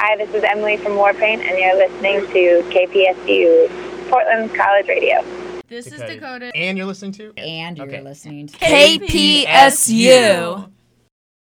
Hi, this is Emily from Warpaint, and you're listening to KPSU, Portland College Radio. This is Dakota. And you're listening to? And you're listening to KPSU.